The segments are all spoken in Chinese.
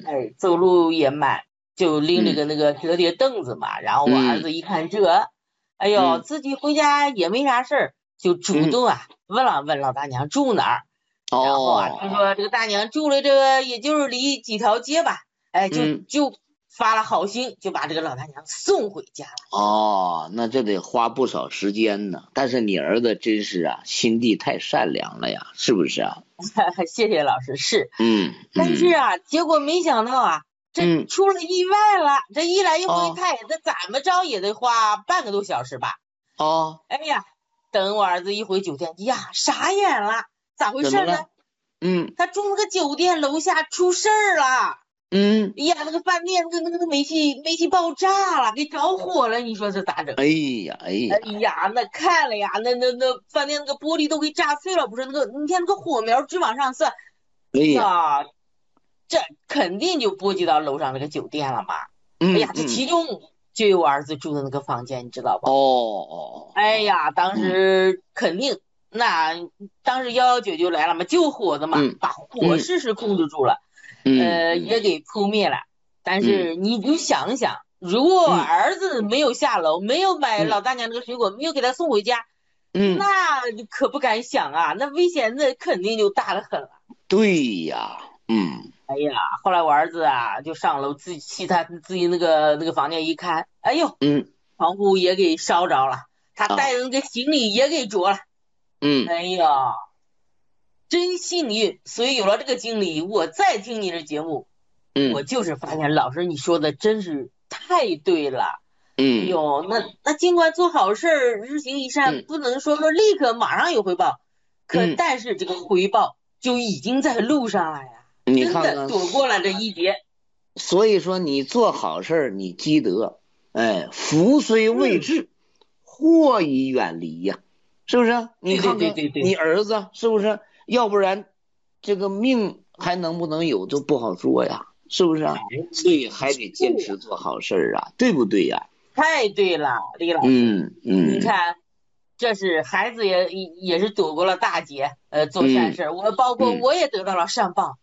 走路也慢，就拎着个那个折叠凳子嘛。然后我儿子一看这，哎呦，自己回家也没啥事儿，就主动问老大娘住哪儿。然后听说这个大娘住了这个也就是离几条街吧，就发了好心，就把这个老大娘送回家了。 那这得花不少时间呢。但是你儿子真是心地太善良了呀，是不是啊？ 谢谢老师，是。但是结果没想到这出了意外了。这一来一回，他也这怎么着也得花半个多小时吧。哎呀，等我儿子一回酒店呀，傻眼了，咋回事呢？他住那个酒店楼下出事儿了。呀，那个饭店那个煤气爆炸了，给着火了，你说这咋整？ 哎呀， 那看了呀，那饭店那个玻璃都给炸碎了，不是那个，你看那个火苗直往上窜。这肯定就波及到楼上那个酒店了嘛。这其中就有我儿子住的那个房间，你知道吧？当时肯定，当时119就来了嘛，救火的嘛，把火势是控制住了。也给扑灭了。但是你就想想，如果儿子没有下楼，没有买老大娘那个水果，没有给他送回家，那可不敢想那危险那肯定就大得很了。 对呀， 后来我儿子就上楼自己那个房间一看，哎呦，窗户也给烧着了，他带的那个行李也给着了。哎呀，真幸运。所以有了这个经历，我再听你的节目，我就是发现老师你说的真是太对了。那尽管做好事日行一善，不能说立刻马上有回报，但是这个回报就已经在路上了呀。 你看看， 真的躲过了这一劫。 所以说你做好事你积德，福虽未至，祸已远离呀，是不是？你看看你儿子是不是？要不然这个命还能不能有就不好说呀，是不是啊？所以还得坚持做好事对不对呀？ 太对了，李老师。你看，这是孩子也是躲过了大劫，做善事。包括我也得到了善报。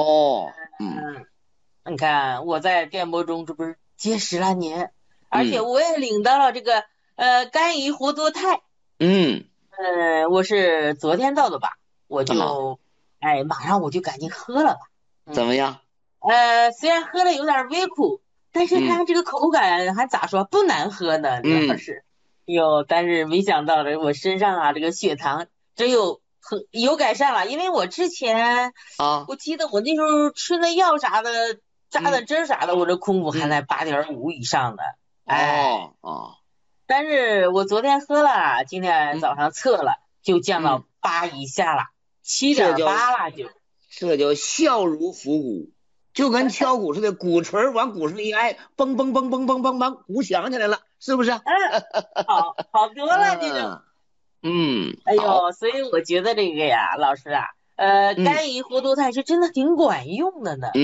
你看我在电波中这不是结识了您，而且我也领到了这个甘怡活多肽。我是昨天到的吧，我就马上我就赶紧喝了吧。 怎么样？ 虽然喝了有点微苦，但是它这个口感还咋说不难喝呢，主要是但是没想到我身上这个血糖真有改善了。因为我之前我记得我那时候吃那药啥的扎的针啥的，我这空腹还在8.5以上的。但是我昨天喝了，今天早上测了，就降到8以下了，7.8了就。 这叫笑如虎鼓，就跟敲鼓似的，鼓槌往鼓上一挨，嘣嘣嘣嘣嘣嘣嘣，鼓响起来了，是不是？ 好多了这种。所以我觉得这个呀，老师甘怡活多肽是真的挺管用的呢。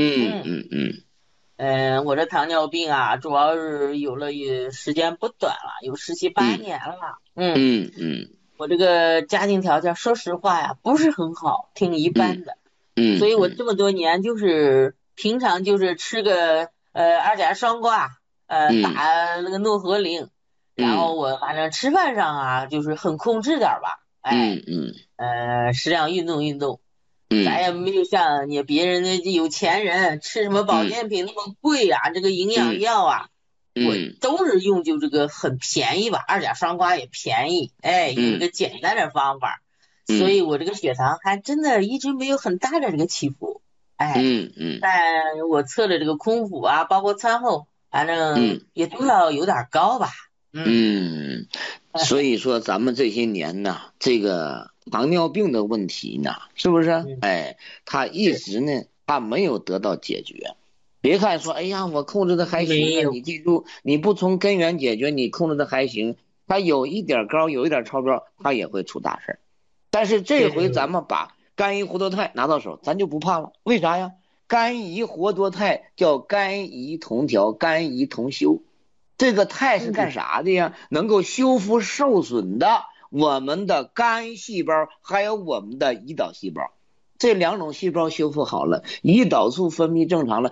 我这糖尿病主要是有了时间不短了，有17、18年了。我这个家庭条件说实话呀不是很好，挺一般的。所以我这么多年就是平常就是吃个2甲双胍，打那个诺和林，然后我反正吃饭上就是很控制点吧。适量运动。咱也没有像别人的有钱人吃什么保健品那么贵这个营养药我都是用就这个很便宜吧，2甲双胍也便宜，用这个简单的方法。所以我这个血糖还真的一直没有很大的这个起伏。但我测的这个空腹包括餐后，反正也都要有点高吧。 所以说咱们这些年呢，这个糖尿病的问题呢，是不是？它一直呢，它没有得到解决。别看说，哎呀，我控制的还行你记住，你不从根源解决，你控制的还行，它有一点高，有一点超标，它也会出大事。但是这回咱们把甘怡活多肽拿到手，咱就不怕了。为啥呀？甘怡活多肽叫甘怡同调，甘怡同修。这个肽是干啥的呀？能够修复受损的我们的肝细胞，还有我们的胰岛细胞。这两种细胞修复好了，胰岛素分泌正常了，